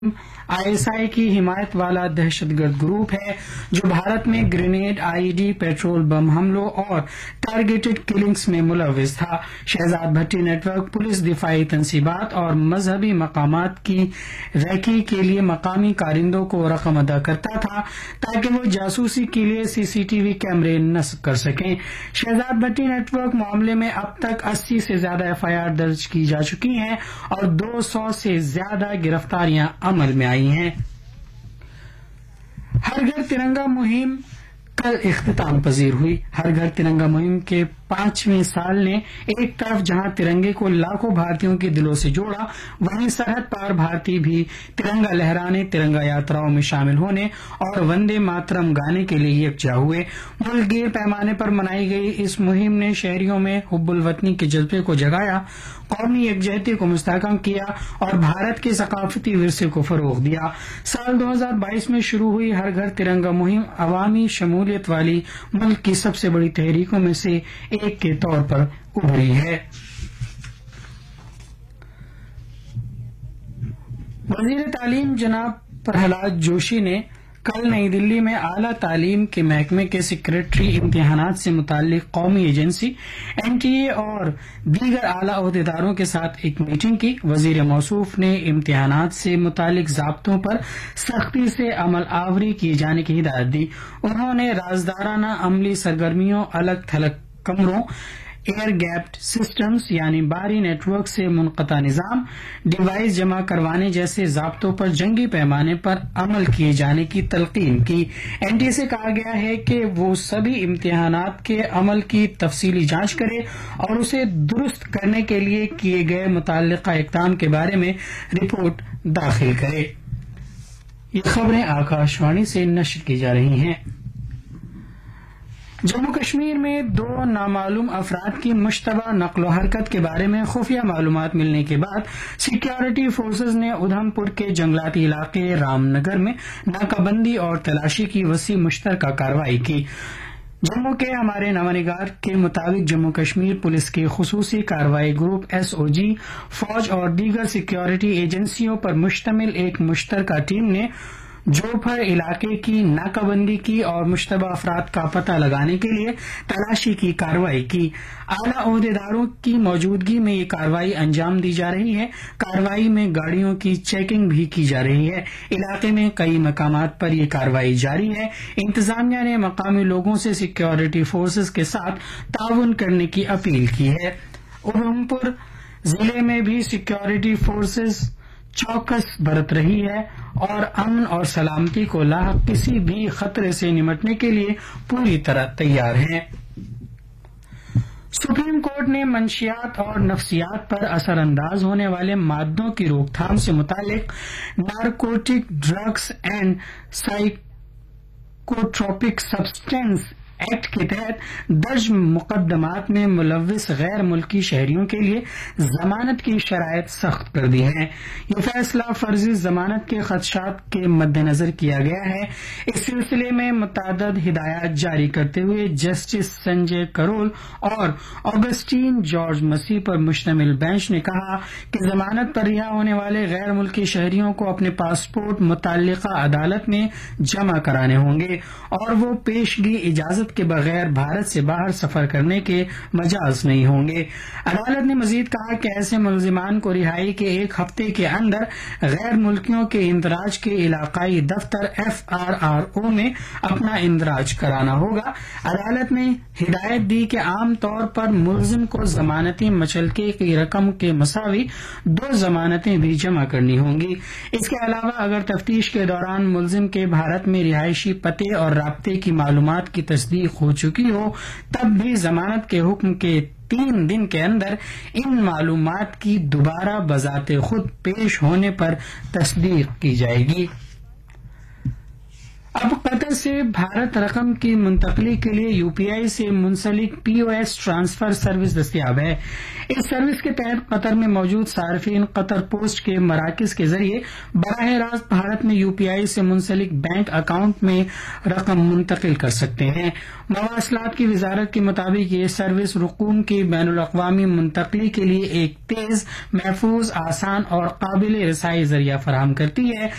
ISI کی حمایت والا دہشت گرد گروپ ہے جو بھارت میں گرینیڈ IED پیٹرول بم حملوں اور ٹارگیٹڈ کلنگز میں ملوث تھا۔ شہزاد بھٹی نیٹ ورک پولیس، دفاعی تنصیبات اور مذہبی مقامات کی ریکی کے لیے مقامی کارندوں کو رقم ادا کرتا تھا تاکہ وہ جاسوسی کے لیے CCTV کیمرے نصب کر سکیں۔ شہزاد بھٹی نیٹ ورک معاملے میں اب تک 80 سے زیادہ FIR درج کی جا چکی ہیں اور 200 سے زیادہ گرفتاریاں عمل میں آئی ہیں۔ ہر گھر ترنگا مہم کل اختتام پذیر ہوئی۔ ہر گھر ترنگا مہم کے 5ویں سال نے ایک طرف جہاں ترنگے کو لاکھوں بھارتیوں کے دلوں سے جوڑا، وہیں سرحد پار بھارتی بھی ترنگا لہرانے، ترنگا یاتراؤں میں شامل ہونے اور وندے ماترم گانے کے لیے یکجا ہوئے۔ ملک گیر پیمانے پر منائی گئی اس مہم نے شہریوں میں حب الوطنی کے جذبے کو جگایا، قومی یکجہتی کو مستحکم کیا اور بھارت کے ثقافتی ورثے کو فروغ دیا۔ سال 2022 میں شروع ہوئی ہر گھر ترنگا مہم عوامی شمولیت والی ملک کی سب سے بڑی تحریکوں میں سے ایک کے طور پر ابھری ہے۔ وزیر تعلیم جناب پرہلاد جوشی نے کل نئی دلی میں اعلیٰ تعلیم کے محکمے کے سیکریٹری امتحانات سے متعلق قومی ایجنسی NTA اور دیگر اعلیٰ عہدیداروں کے ساتھ ایک میٹنگ کی۔ وزیر موصوف نے امتحانات سے متعلق ضابطوں پر سختی سے عمل آوری کیے جانے کی ہدایت دی۔ انہوں نے رازدارانہ عملی سرگرمیوں، الگ تھلگ کمروں، ایئر گیپڈ سسٹمز یعنی باہری نیٹ ورک سے منقطع نظام، ڈیوائس جمع کروانے جیسے ضابطوں پر جنگی پیمانے پر عمل کیے جانے کی تلقین کی۔ NTA سے کہا گیا ہے کہ وہ سبھی امتحانات کے عمل کی تفصیلی جانچ کرے اور اسے درست کرنے کے لیے کیے گئے متعلقہ اقدام کے بارے میں رپورٹ داخل کرے۔ یہ خبریں آکاش وانی سے نشر کی جا رہی ہیں۔ جموں کشمیر میں 2 نامعلوم افراد کی مشتبہ نقل و حرکت کے بارے میں خفیہ معلومات ملنے کے بعد سیکیورٹی فورسز نے ادھم پور کے جنگلاتی علاقے رام نگر میں ناکہ بندی اور تلاشی کی وسیع مشترکہ کارروائی کی۔ جموں کے ہمارے نامہ نگار کے مطابق جموں کشمیر پولیس کے خصوصی کارروائی گروپ SOG، فوج اور دیگر سیکیورٹی ایجنسیوں پر مشتمل ایک مشترکہ ٹیم نے جوپھر علاقے کی ناکہ بندی کی اور مشتبہ افراد کا پتہ لگانے کے لیے تلاشی کی کارروائی کی۔ اعلیٰ عہدیداروں کی موجودگی میں یہ کارروائی انجام دی جا رہی ہے۔ کارروائی میں گاڑیوں کی چیکنگ بھی کی جا رہی ہے۔ علاقے میں کئی مقامات پر یہ کارروائی جاری ہے۔ انتظامیہ نے مقامی لوگوں سے سیکیورٹی فورسز کے ساتھ تعاون کرنے کی اپیل کی ہے۔ ادھم پور ضلع میں بھی سیکیورٹی فورسز چوکس برت رہی ہے اور امن اور سلامتی کو لاحق کسی بھی خطرے سے نمٹنے کے لیے پوری طرح تیار ہیں۔ سپریم کورٹ نے منشیات اور نفسیات پر اثر انداز ہونے والے مادوں کی روک تھام سے متعلق narcotic drugs and سائیکوٹروپک substance act کے تحت درج مقدمات میں ملوث غیر ملکی شہریوں کے لیے ضمانت کی شرائط سخت کر دی ہیں۔ یہ فیصلہ فرضی ضمانت کے خدشات کے مد نظر کیا گیا ہے۔ اس سلسلے میں متعدد ہدایات جاری کرتے ہوئے جسٹس سنجے کرول اور آگسٹین جارج مسیح پر مشتمل بینچ نے کہا کہ ضمانت پر رہا ہونے والے غیر ملکی شہریوں کو اپنے پاسپورٹ متعلقہ عدالت میں جمع کرانے ہوں گے اور وہ پیشگی اجازت کے بغیر بھارت سے باہر سفر کرنے کے مجاز نہیں ہوں گے۔ عدالت نے مزید کہا کہ ایسے ملزمان کو رہائی کے 1 ہفتے کے اندر غیر ملکیوں کے اندراج کے علاقائی دفتر FRRO میں اپنا اندراج کرانا ہوگا۔ عدالت نے ہدایت دی کہ عام طور پر ملزم کو ضمانتی مچلکے کی رقم کے مساوی 2 ضمانتیں بھی جمع کرنی ہوں گی۔ اس کے علاوہ اگر تفتیش کے دوران ملزم کے بھارت میں رہائشی پتے اور رابطے کی معلومات کی تصدیق ہو چکی ہو تب بھی ضمانت کے حکم کے 3 دن کے اندر ان معلومات کی دوبارہ بذات خود پیش ہونے پر تصدیق کی جائے گی۔ اب قطر سے بھارت رقم کی منتقلی کے لیے یو پی آئی سے منسلک پی او ایس ٹرانسفر سروس دستیاب ہے۔ اس سروس کے تحت قطر میں موجود صارفین قطر پوسٹ کے مراکز کے ذریعے براہ راست بھارت میں یو پی آئی سے منسلک بینک اکاؤنٹ میں رقم منتقل کر سکتے ہیں۔ مواصلات کی وزارت کے مطابق یہ سروس رقوم کی بین الاقوامی منتقلی کے لیے ایک تیز، محفوظ، آسان اور قابل رسائی ذریعہ فراہم کرتی ہے